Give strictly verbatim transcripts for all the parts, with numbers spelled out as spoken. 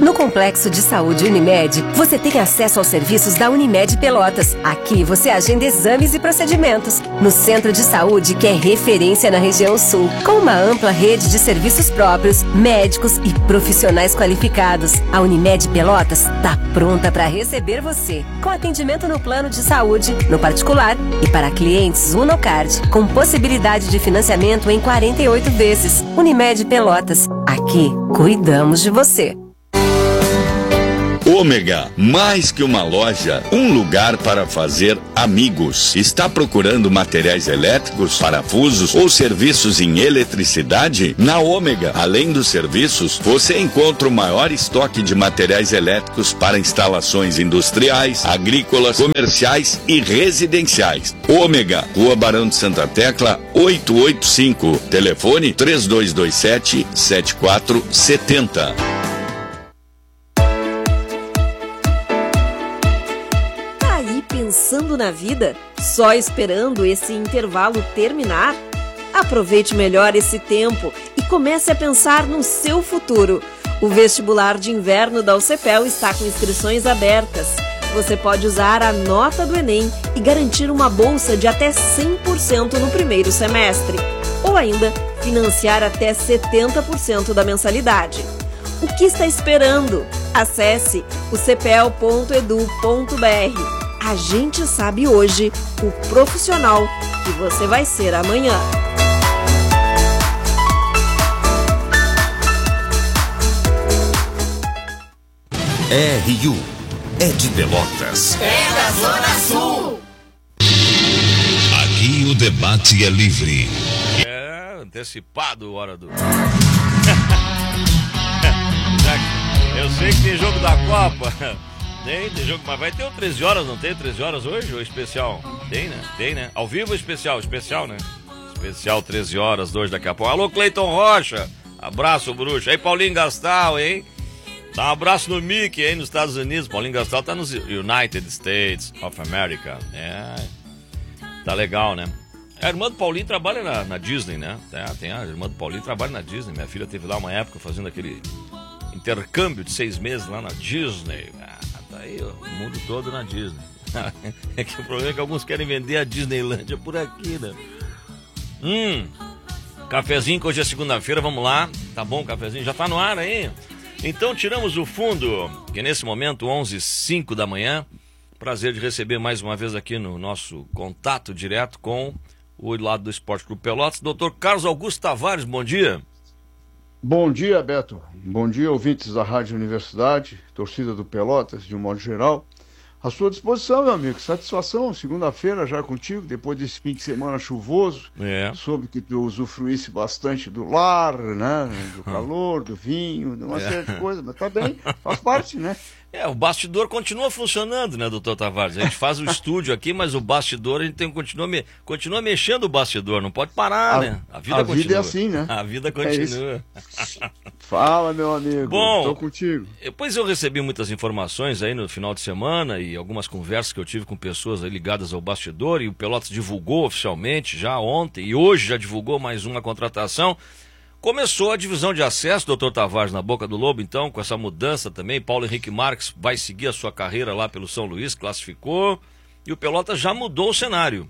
No Complexo de Saúde Unimed, você tem acesso aos serviços da Unimed Pelotas. Aqui você agenda exames e procedimentos. No Centro de Saúde, que é referência na região sul, com uma ampla rede de serviços próprios, médicos e profissionais qualificados. A Unimed Pelotas está pronta para receber você, com atendimento no plano de saúde, no particular e para clientes Unocard, com possibilidade de financiamento em quarenta e oito vezes. Unimed Pelotas. Aqui, cuidamos de você. Ômega, mais que uma loja, um lugar para fazer amigos. Está procurando materiais elétricos, parafusos ou serviços em eletricidade? Na Ômega, além dos serviços, você encontra o maior estoque de materiais elétricos para instalações industriais, agrícolas, comerciais e residenciais. Ômega, Rua Barão de Santa Tecla, oitocentos e oitenta e cinco. Telefone três dois dois sete, sete quatro sete zero. Pensando na vida? Só esperando esse intervalo terminar? Aproveite melhor esse tempo e comece a pensar no seu futuro. O vestibular de inverno da U C P E L está com inscrições abertas. Você pode usar a nota do Enem e garantir uma bolsa de até cem por cento no primeiro semestre. Ou ainda, financiar até setenta por cento da mensalidade. O que está esperando? Acesse o c p e l ponto edu ponto b r. A gente sabe hoje o profissional que você vai ser amanhã. R U é de Pelotas. É da Zona Sul. Aqui o debate é livre. É antecipado, hora do... Eu sei que tem jogo da Copa. Tem, tem jogo, mas vai ter o treze horas, não tem? treze horas hoje ou especial? Tem, né? Tem, né? Ao vivo ou especial? Especial, né? Especial treze horas, hoje daqui a pouco. Alô, Cleiton Rocha. Abraço, bruxo. Aí, Paulinho Gastal, hein? Dá um abraço no Mickey, aí nos Estados Unidos. Paulinho Gastal tá nos United States of America. É. Tá legal, né? A irmã do Paulinho trabalha na, na Disney, né? É, tem a irmã do Paulinho trabalha na Disney. Minha filha teve lá uma época fazendo aquele intercâmbio de seis meses lá na Disney. Tá aí, ó, o mundo todo na Disney. É que o problema é que alguns querem vender a Disneylândia por aqui, né? Hum, cafezinho, que hoje é segunda-feira, vamos lá. Tá bom o cafezinho? Já tá no ar aí? Então tiramos o fundo, que nesse momento, onze e cinco da manhã. Prazer de receber mais uma vez aqui no nosso contato direto com o lado do Esporte Clube Pelotas, doutor Carlos Augusto Tavares, bom dia. Bom dia, Beto. Bom dia, ouvintes da Rádio Universidade, torcida do Pelotas, de um modo geral. À sua disposição, meu amigo. Satisfação, segunda-feira já contigo, depois desse fim de semana chuvoso. É. Soube que tu usufruísse bastante do lar, né? Do calor, do vinho, de uma É. série de coisas, mas tá bem, faz parte, né? É, o bastidor continua funcionando, né, doutor Tavares? A gente faz o estúdio aqui, mas o bastidor a gente tem, continua, me, continua mexendo o bastidor, não pode parar, A- né? A vida a continua. vida é assim, né? A vida É continua. Fala, meu amigo. Bom, Tô contigo. Depois eu recebi muitas informações aí no final de semana e algumas conversas que eu tive com pessoas aí ligadas ao bastidor, e o Pelotas divulgou oficialmente já ontem e hoje já divulgou mais uma contratação. Começou a divisão de acesso, doutor Tavares, na Boca do Lobo, então, com essa mudança também. Paulo Henrique Marques vai seguir a sua carreira lá pelo São Luís, classificou, e o Pelotas já mudou o cenário.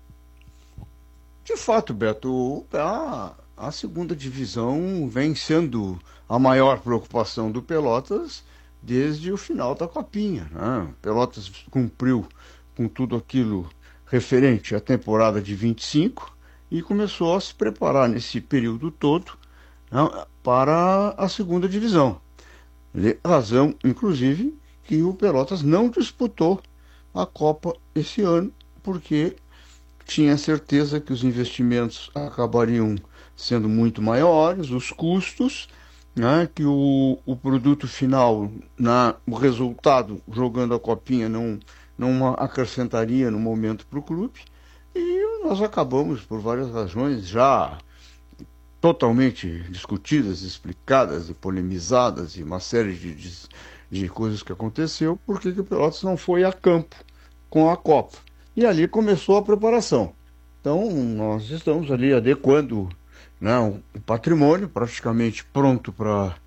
De fato, Beto, a, a segunda divisão vem sendo a maior preocupação do Pelotas desde o final da Copinha, né? Pelotas cumpriu com tudo aquilo referente à temporada de vinte e cinco e começou a se preparar nesse período todo, né, para a segunda divisão. Razão, inclusive, que o Pelotas não disputou a Copa esse ano, porque tinha certeza que os investimentos acabariam sendo muito maiores, os custos, né, que o, o produto final, na, o resultado jogando a Copinha não, não acrescentaria no momento para o clube, e nós acabamos, por várias razões, já totalmente discutidas, explicadas e polemizadas, e uma série de, de, de coisas que aconteceu, porque que o Pelotas não foi a campo com a Copa. E ali começou a preparação. Então, nós estamos ali adequando, né, o patrimônio praticamente pronto para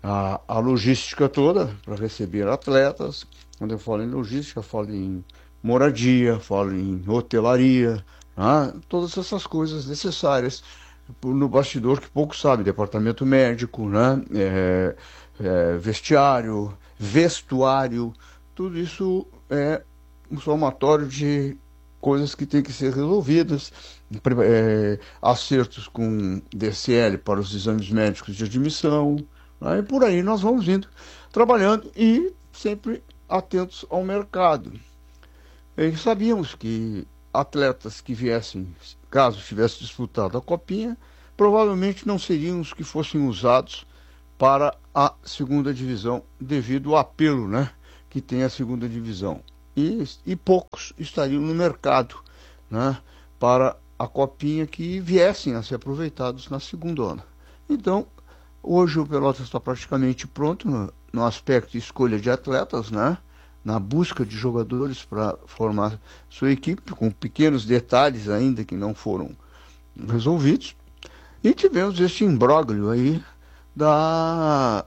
a, a logística toda para receber atletas. Quando eu falo em logística, eu falo em moradia, falo em hotelaria, né? Todas essas coisas necessárias no bastidor que pouco sabe, departamento médico, né? É, é, vestiário, vestuário, tudo isso é um somatório de coisas que têm que ser resolvidas, é, acertos com D C L para os exames médicos de admissão, né? E por aí nós vamos indo, trabalhando e sempre atentos ao mercado. E sabíamos que atletas que viessem, caso tivesse disputado a Copinha, provavelmente não seriam os que fossem usados para a segunda divisão, devido ao apelo, né, que tem a segunda divisão. E, e poucos estariam no mercado, né, para a Copinha que viessem a ser aproveitados na segunda onda. Então, hoje o Pelotas está praticamente pronto no, no aspecto de escolha de atletas, né, na busca de jogadores para formar sua equipe, com pequenos detalhes ainda que não foram resolvidos. E tivemos este imbróglio aí da,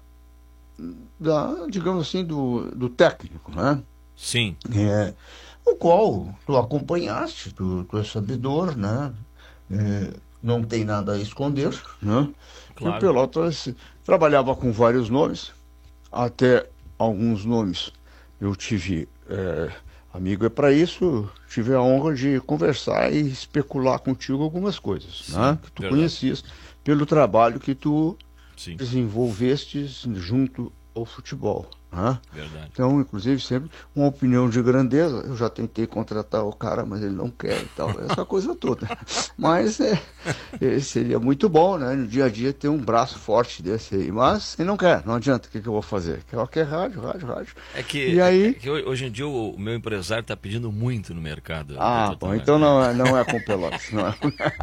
da digamos assim, do, do técnico, né? Sim. É, o qual tu acompanhaste, tu, tu é sabedor, né? É, não tem nada a esconder, né? Claro. O Pelotas trabalhava com vários nomes, até alguns nomes eu tive, é, amigo é para isso, tive a honra de conversar e especular contigo algumas coisas, sim, né, que tu verdade. Conhecias pelo trabalho que tu sim. desenvolvestes junto ao futebol. Né? Verdade. Então, inclusive, sempre uma opinião de grandeza. Eu já tentei contratar o cara, mas ele não quer e tal, essa coisa toda. Mas é, é, seria muito bom, né, no dia a dia ter um braço forte desse aí. Mas ele não quer, não adianta, o que, que eu vou fazer? Quer, quer rádio, rádio, rádio. É que, e aí... é que hoje em dia o meu empresário está pedindo muito no mercado. Ah, bom, então não é, não é com Pelotas. Não é.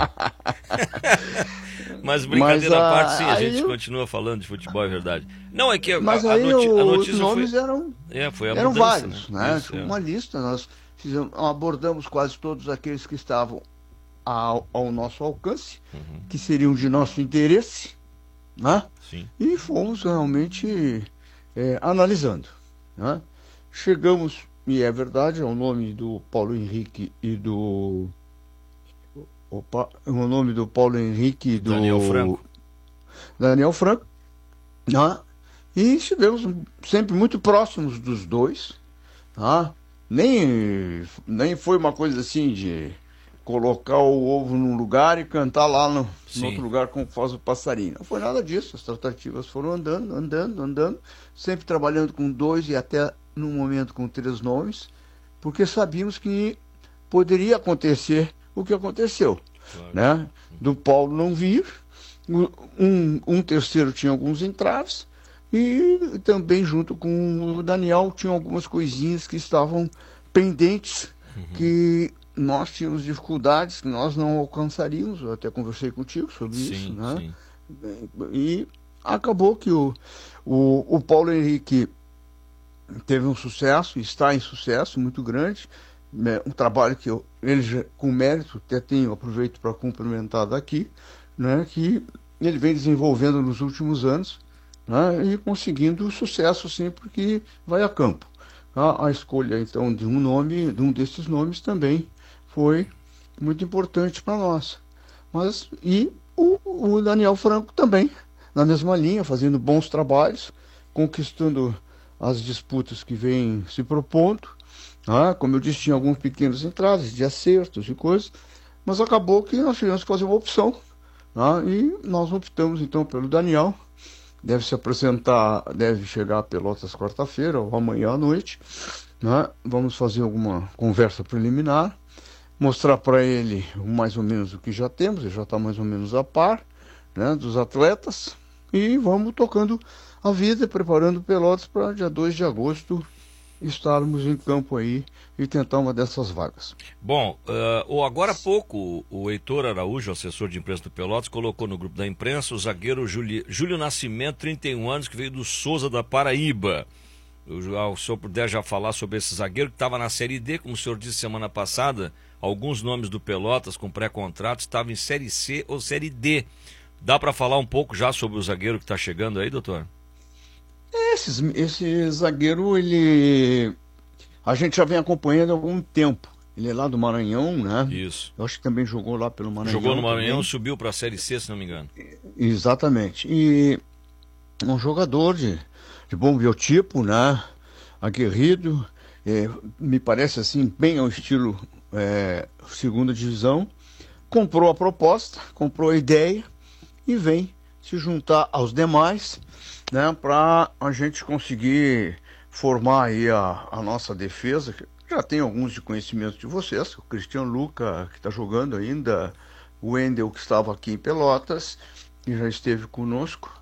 Mas brincadeira à parte, sim, a gente eu... continua falando de futebol, é verdade. Não, é que Mas a, aí a, noti o, a notícia os nomes foi... eram, é, foi a eram mudança, vários, né? né? Isso, Tinha é. uma lista, nós fizemos, abordamos quase todos aqueles que estavam ao, ao nosso alcance, uhum. que seriam de nosso interesse, né? Sim. E fomos realmente é, analisando, né? Chegamos, e é verdade, ao nome do Paulo Henrique e do... Opa, o nome do Paulo Henrique e do... Daniel Franco. Daniel Franco, né? E estivemos sempre muito próximos dos dois, tá? Nem, nem foi uma coisa assim de colocar o ovo num lugar e cantar lá no, no outro lugar como faz o passarinho. Não foi nada disso, as tratativas foram andando, andando, andando, sempre trabalhando com dois e até no momento com três nomes, porque sabíamos que poderia acontecer o que aconteceu, claro. Né? Do Paulo não vir, um, um terceiro tinha alguns entraves, e também junto com o Daniel tinha algumas coisinhas que estavam pendentes, uhum. que nós tínhamos dificuldades, que nós não alcançaríamos. Eu até conversei contigo sobre sim, isso, né? Sim. E acabou que o, o, o Paulo Henrique teve um sucesso, está em sucesso muito grande, né? Um trabalho que eu, ele já, com mérito, até tenho, aproveito para cumprimentar daqui, né? Que ele vem desenvolvendo nos últimos anos, né, e conseguindo sucesso sempre que vai a campo. A, a escolha, então, de um nome, de um desses nomes também foi muito importante para nós. Mas, e o, o Daniel Franco também, na mesma linha, fazendo bons trabalhos, conquistando as disputas que vêm se propondo. Né, como eu disse, tinha alguns pequenos entraves de acertos e coisas, mas acabou que nós tivemos que fazer uma opção. Né, e nós optamos, então, pelo Daniel. Deve se apresentar, deve chegar a Pelotas quarta-feira ou amanhã à noite, né? Vamos fazer alguma conversa preliminar, mostrar para ele mais ou menos o que já temos, ele já está mais ou menos a par, né, dos atletas, e vamos tocando a vida, preparando Pelotas para dia dois de agosto estarmos em campo aí e tentar uma dessas vagas. Bom, uh, agora há pouco o Heitor Araújo, assessor de imprensa do Pelotas, colocou no grupo da imprensa o zagueiro Júlio, Júlio Nascimento, trinta e um anos, que veio do Souza da Paraíba. O, o senhor puder já falar sobre esse zagueiro que estava na Série D, como o senhor disse semana passada, alguns nomes do Pelotas com pré-contrato estavam em Série C ou Série D. Dá para falar um pouco já sobre o zagueiro que está chegando aí, doutor? Esses, esse zagueiro, ele... a gente já vem acompanhando há algum tempo. Ele é lá do Maranhão, né? Isso. Eu acho que também jogou lá pelo Maranhão. Jogou no Maranhão, também. Subiu para a Série C, se não me engano. Exatamente. E um jogador de, de bom biotipo, né? Aguerrido, é, me parece assim, bem ao estilo é, segunda divisão. Comprou a proposta, comprou a ideia e vem se juntar aos demais, né? Para a gente conseguir formar aí a, a nossa defesa. Já tem alguns de conhecimento de vocês, o Cristian Luca, que está jogando ainda, o Wendel, que estava aqui em Pelotas, que já esteve conosco,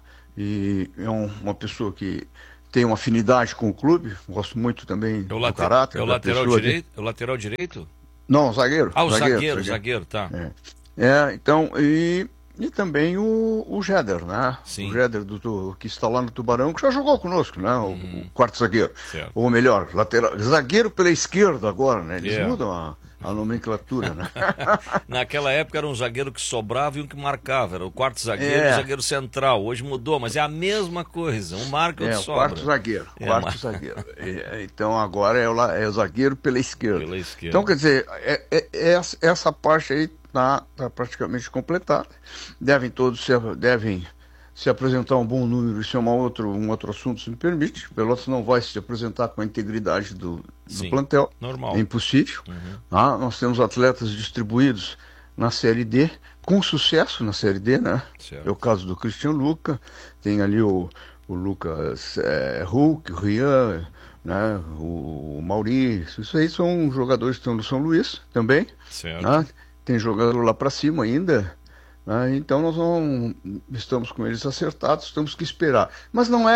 e é um, uma pessoa que tem uma afinidade com o clube, gosto muito também é do later, caráter. É o lateral direito? É o lateral direito? Não, zagueiro. Ah, o zagueiro, zagueiro, zagueiro, zagueiro tá. É, é então, e... E também o, o Jeder, né? Sim. O Jeder, do, do, que está lá no Tubarão, que já jogou conosco, né? O, Uhum. o quarto zagueiro. Certo. Ou melhor, lateral, zagueiro pela esquerda agora, né? Eles Yeah. mudam a, a nomenclatura, né? Naquela época era um zagueiro que sobrava e um que marcava. Era o quarto zagueiro É. e o zagueiro central. Hoje mudou, mas é a mesma coisa. Um marca e É, outro o sobra. quarto zagueiro. É, quarto mas- zagueiro. É, então agora é o, la- é o zagueiro pela esquerda. Pela esquerda. Então, quer dizer, é, é- é essa, essa parte aí está tá praticamente completada. Devem todos se, devem se apresentar um bom número, isso é uma outro, um outro assunto, se me permite. O Pelotas não vai se apresentar com a integridade do, do Sim, plantel. normal. É impossível. Uhum. Tá? Nós temos atletas distribuídos na Série D, com sucesso na Série D, né? Certo. É o caso do Cristian Luca, tem ali o, o Lucas é, Hulk, o Rian, né? o, o Maurício, isso aí são jogadores que estão no São Luís também, Certo. né? Tem jogador lá para cima ainda, né? Então nós não estamos com eles acertados, temos que esperar. Mas não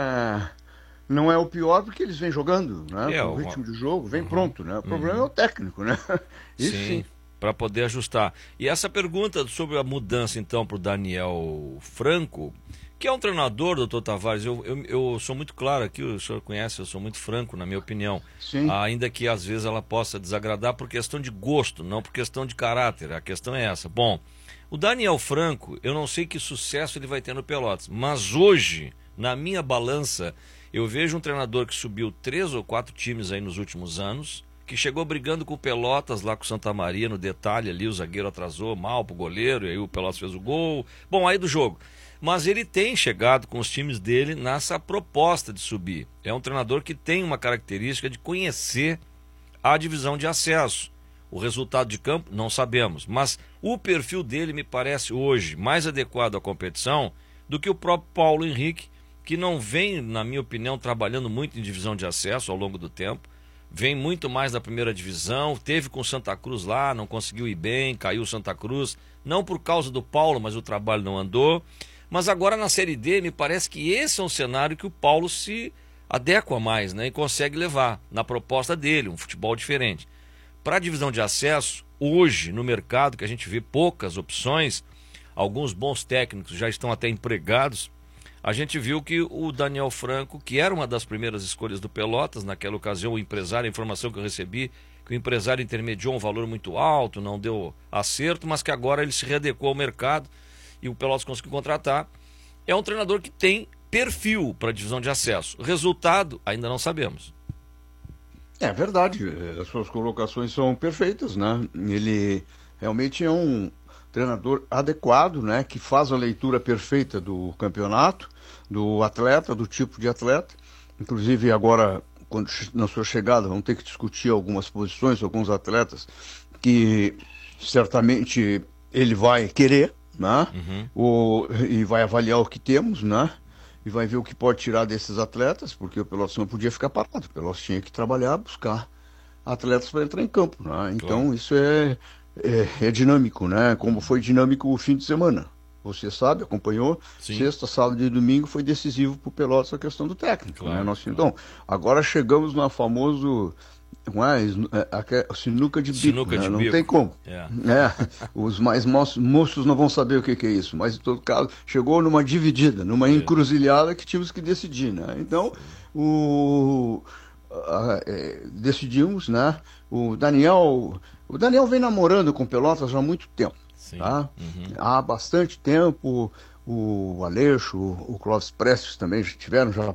é não é o pior porque eles vêm jogando, né? É, o o- ritmo de jogo vem Uhum. pronto, né? O problema é o técnico, né? Isso sim. Para poder ajustar. E essa pergunta sobre a mudança, então, para o Daniel Franco, que é um treinador, doutor Tavares, eu, eu, eu sou muito claro aqui, o senhor conhece, eu sou muito franco, na minha opinião. Sim. Ainda que às vezes ela possa desagradar por questão de gosto, não por questão de caráter. A questão é essa. Bom, o Daniel Franco, eu não sei que sucesso ele vai ter no Pelotas, mas hoje, na minha balança, eu vejo um treinador que subiu três ou quatro times aí nos últimos anos, que chegou brigando com o Pelotas lá com o Santa Maria, no detalhe ali, o zagueiro atrasou mal pro goleiro, e aí o Pelotas fez o gol. Bom, aí do jogo. Mas ele tem chegado com os times dele nessa proposta de subir. É um treinador que tem uma característica de conhecer a divisão de acesso. O resultado de campo, não sabemos. Mas o perfil dele me parece hoje mais adequado à competição do que o próprio Paulo Henrique, que não vem, na minha opinião, trabalhando muito em divisão de acesso ao longo do tempo. Vem muito mais da primeira divisão, teve com o Santa Cruz lá, não conseguiu ir bem, caiu o Santa Cruz, não por causa do Paulo, mas o trabalho não andou. Mas agora na Série D, me parece que esse é um cenário que o Paulo se adequa mais, né, e consegue levar na proposta dele, um futebol diferente. Para a divisão de acesso, hoje no mercado, que a gente vê poucas opções, alguns bons técnicos já estão até empregados, a gente viu que o Daniel Franco, que era uma das primeiras escolhas do Pelotas, naquela ocasião o empresário, a informação que eu recebi, que o empresário intermediou um valor muito alto, não deu acerto, mas que agora ele se readequou ao mercado e o Pelotas conseguiu contratar. É um treinador que tem perfil para a divisão de acesso. Resultado, ainda não sabemos. É verdade, as suas colocações são perfeitas, né? Ele realmente é um treinador adequado, né? Que faz a leitura perfeita do campeonato, do atleta, do tipo de atleta. Inclusive agora, quando na sua chegada, vamos ter que discutir algumas posições, alguns atletas que certamente ele vai querer, né? Uhum. O, e vai avaliar o que temos, né? E vai ver o que pode tirar desses atletas, porque o Pelotas não podia ficar parado, o Pelotas tinha que trabalhar, buscar atletas para entrar em campo, né? Então Claro. isso é, é, é dinâmico, né? Como foi dinâmico o fim de semana. Você sabe, acompanhou, Sim. sexta, sábado e domingo foi decisivo para o Pelotas a questão do técnico, Claro, né? Nós, claro. Então, agora chegamos no famoso não é, é, é, sinuca de bico, Sinuca né? de Não bico. tem como. É. É, os mais moços, moços não vão saber o que, que é isso, mas em todo caso, chegou numa dividida, numa É. encruzilhada que tínhamos que decidir, né? Então, o, a, é, decidimos, né? O Daniel, o Daniel vem namorando com Pelotas já há muito tempo, Sim. tá? Uhum. Há bastante tempo, o Aleixo, o Clóvis Prestes também já tiveram, já,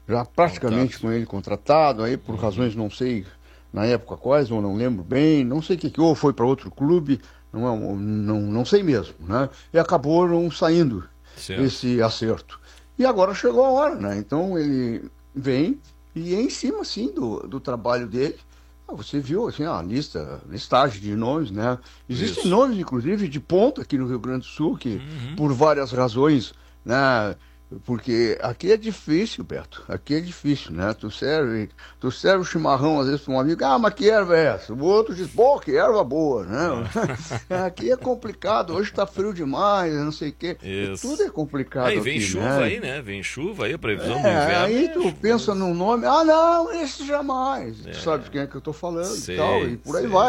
já praticamente Contato. com ele contratado, aí por uhum. razões não sei na época quais, ou não lembro bem, não sei o que que ou foi para outro clube, não, não, não sei mesmo, né? E acabou não saindo certo. esse acerto. E agora chegou a hora, né? Então ele vem e é em cima, sim, do, do trabalho dele. Ah, você viu, assim, a lista, listagem de nomes, né? Existem Isso. nomes, inclusive, de ponta aqui no Rio Grande do Sul, que uhum. por várias razões, né? Porque aqui é difícil, Beto, aqui é difícil, né? Tu serve, tu serve o chimarrão às vezes para um amigo, ah, mas que erva é essa? O outro diz, pô, que erva boa, né? Aqui é complicado, hoje tá frio demais, não sei o quê. Tudo é complicado aí vem aqui, chuva né? aí, né? Vem chuva aí, a previsão é, do inverno. Aí tu é pensa num nome, ah, não, esse jamais. É. Tu sabe de quem é que eu tô falando sei, e tal, e por aí sei. vai.